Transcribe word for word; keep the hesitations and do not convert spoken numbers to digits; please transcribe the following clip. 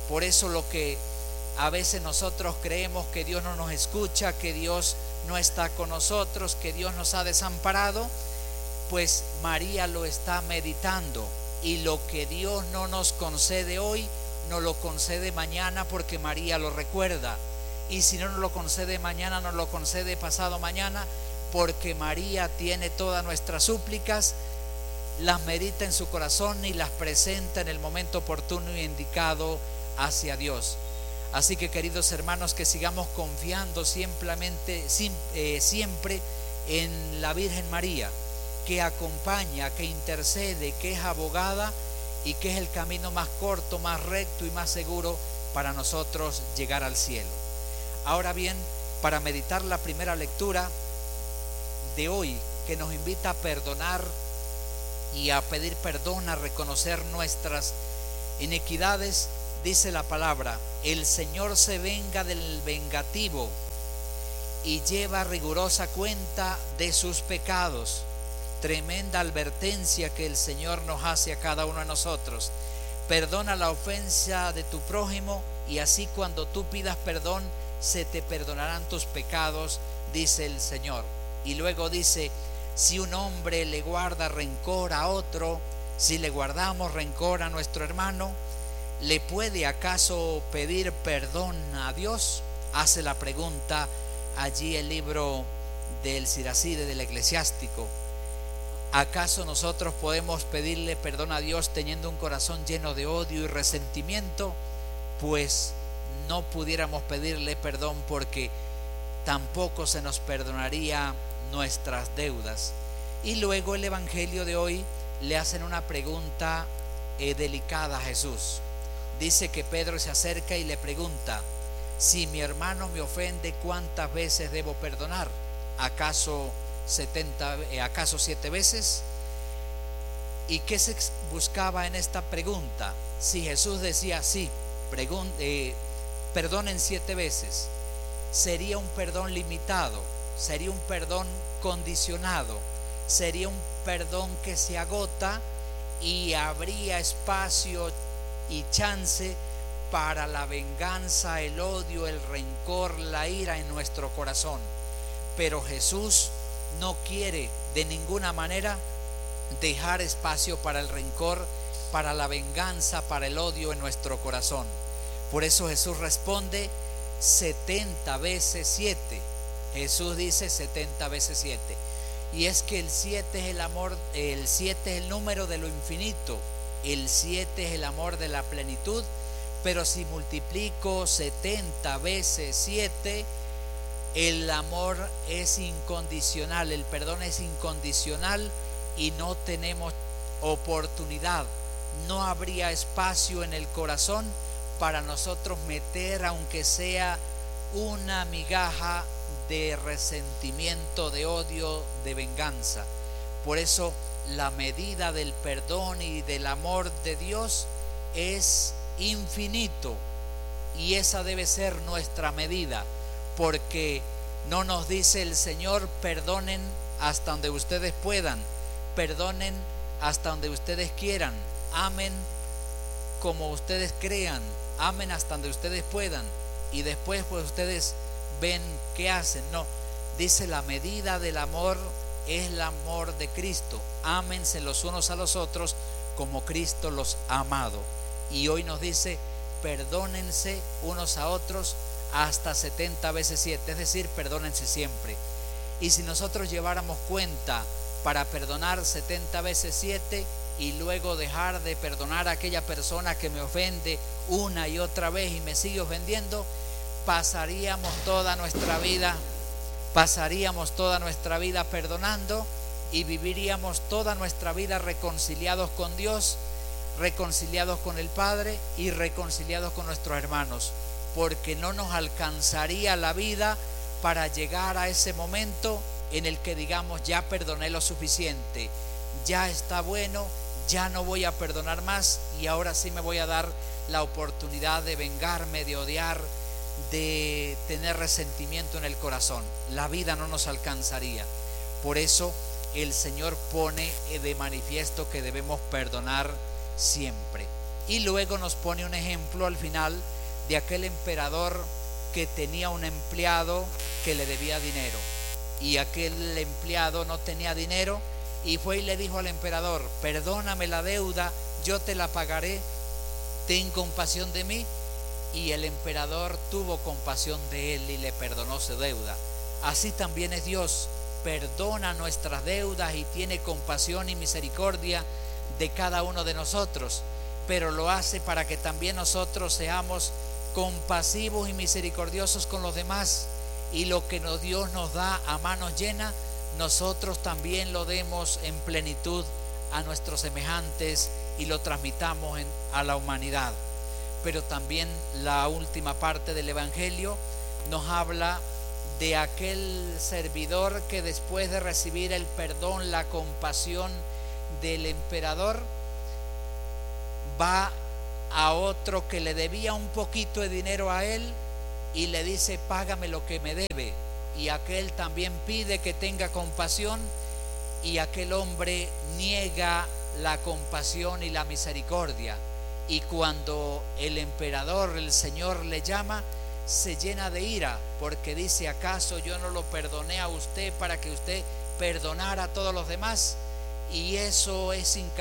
Por eso lo que a veces nosotros creemos que Dios no nos escucha, que Dios no está con nosotros, que Dios nos ha desamparado, pues María lo está meditando, y lo que Dios no nos concede hoy, nos lo concede mañana, porque María lo recuerda. Y si no nos lo concede mañana, nos lo concede pasado mañana, porque María tiene todas nuestras súplicas, las medita en su corazón y las presenta en el momento oportuno y indicado hacia Dios. Así que, queridos hermanos, que sigamos confiando simplemente, eh, siempre en la Virgen María, que acompaña, que intercede, que es abogada y que es el camino más corto, más recto y más seguro para nosotros llegar al cielo. Ahora bien, para meditar la primera lectura de hoy, que nos invita a perdonar y a pedir perdón, a reconocer nuestras iniquidades, dice la palabra: el Señor se venga del vengativo y lleva rigurosa cuenta de sus pecados. Tremenda advertencia que el Señor nos hace a cada uno de nosotros. Perdona la ofensa de tu prójimo, y así cuando tú pidas perdón, se te perdonarán tus pecados, dice el Señor. Y luego dice: si un hombre le guarda rencor a otro, si le guardamos rencor a nuestro hermano, ¿le puede acaso pedir perdón a Dios? Hace la pregunta allí el libro del Siracide, del Eclesiástico. ¿Acaso nosotros podemos pedirle perdón a Dios teniendo un corazón lleno de odio y resentimiento? Pues no pudiéramos pedirle perdón, porque tampoco se nos perdonaría nuestras deudas. Y luego el Evangelio de hoy le hacen una pregunta eh, delicada a Jesús. Dice que Pedro se acerca y le pregunta: si mi hermano me ofende, ¿cuántas veces debo perdonar? ¿Acaso setenta, eh, acaso siete veces? ¿Y qué se buscaba en esta pregunta? Si Jesús decía sí, pregun- eh, perdonen siete veces, sería un perdón limitado, sería un perdón condicionado, sería un perdón que se agota, y habría espacio y chance para la venganza, el odio, el rencor, la ira en nuestro corazón. Pero Jesús no quiere de ninguna manera dejar espacio para el rencor, para la venganza, para el odio en nuestro corazón. Por eso Jesús responde setenta veces siete. Jesús dice setenta veces siete. Y es que el siete es el amor, el siete es el número de lo infinito, el siete es el amor de la plenitud. Pero si multiplico setenta veces siete, el amor es incondicional, el perdón es incondicional, y no tenemos oportunidad, no habría espacio en el corazón para nosotros meter, aunque sea una migaja de resentimiento, de odio, de venganza. Por eso la medida del perdón y del amor de Dios es infinito, y esa debe ser nuestra medida, porque no nos dice el Señor: perdonen hasta donde ustedes puedan, perdonen hasta donde ustedes quieran, amen como ustedes crean, amen hasta donde ustedes puedan, y después pues ustedes ven qué hacen. No, dice: la medida del amor es el amor de Cristo, ámense los unos a los otros como Cristo los ha amado. Y hoy nos dice: perdónense unos a otros hasta setenta veces siete, es decir, perdónense siempre. Y si nosotros lleváramos cuenta para perdonar setenta veces siete y luego dejar de perdonar a aquella persona que me ofende una y otra vez y me sigue ofendiendo, pasaríamos toda nuestra vida, pasaríamos toda nuestra vida perdonando, y viviríamos toda nuestra vida reconciliados con Dios, reconciliados con el Padre y reconciliados con nuestros hermanos, porque no nos alcanzaría la vida para llegar a ese momento en el que digamos: ya perdoné lo suficiente, ya está bueno, ya no voy a perdonar más, y ahora sí me voy a dar la oportunidad de vengarme, de odiar, de tener resentimiento en el corazón. La vida no nos alcanzaría. Por eso el Señor pone de manifiesto que debemos perdonar siempre. Y luego nos pone un ejemplo al final de aquel emperador que tenía un empleado que le debía dinero, y aquel empleado no tenía dinero y fue y le dijo al emperador: perdóname la deuda, yo te la pagaré, ten compasión de mí. Y el emperador tuvo compasión de él y le perdonó su deuda. Así también es Dios, perdona nuestras deudas y tiene compasión y misericordia de cada uno de nosotros, pero lo hace para que también nosotros seamos compasivos y misericordiosos con los demás, y lo que Dios nos da a manos llenas, nosotros también lo demos en plenitud a nuestros semejantes y lo transmitamos en, a la humanidad. Pero también la última parte del Evangelio nos habla de aquel servidor que después de recibir el perdón, la compasión del emperador, va a otro que le debía un poquito de dinero a él y le dice: págame lo que me debe. Y aquel también pide que tenga compasión, y aquel hombre niega la compasión y la misericordia. Y cuando el emperador, el Señor, le llama, se llena de ira, porque dice: ¿acaso yo no lo perdoné a usted para que usted perdonara a todos los demás? Y eso es incapaz